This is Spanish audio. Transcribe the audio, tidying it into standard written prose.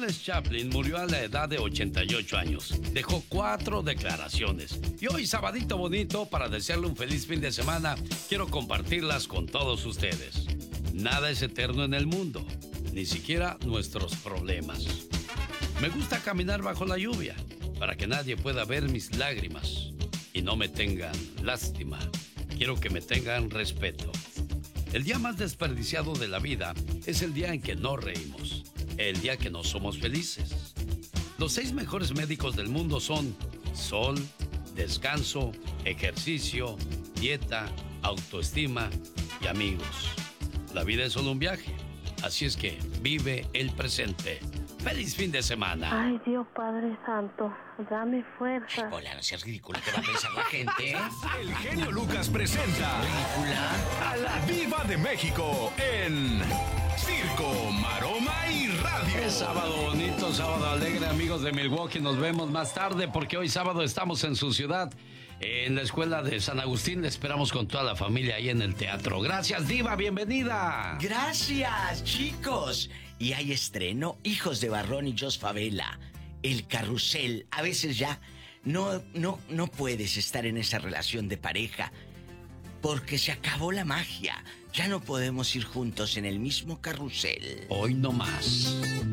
Charles Chaplin murió a la edad de 88 años. Dejó 4 declaraciones. Y hoy, sabadito bonito, para desearle un feliz fin de semana, quiero compartirlas con todos ustedes. Nada es eterno en el mundo, ni siquiera nuestros problemas. Me gusta caminar bajo la lluvia, para que nadie pueda ver mis lágrimas y no me tengan lástima. Quiero que me tengan respeto. El día más desperdiciado de la vida es el día en que no reímos, el día que no somos felices. Los 6 mejores médicos del mundo son sol, descanso, ejercicio, dieta, autoestima y amigos. La vida es solo un viaje, así es que vive el presente. ¡Feliz fin de semana! Ay, Dios Padre Santo, dame fuerza. Hola, no seas ridícula, ¿qué va a pensar la gente? El genio Lucas presenta ¿Ridícula? a la Diva de México en Circo, Maroma y Radio. Es sábado bonito, sábado alegre, amigos de Milwaukee. Nos vemos más tarde porque hoy sábado estamos en su ciudad, en la escuela de San Agustín. Le esperamos con toda la familia ahí en el teatro. Gracias, Diva, bienvenida. Gracias, chicos. Y hay estreno, Hijos de Barrón y Jos Favela. El carrusel. A veces ya no puedes estar en esa relación de pareja porque se acabó la magia. Ya no podemos ir juntos en el mismo carrusel. Hoy no más.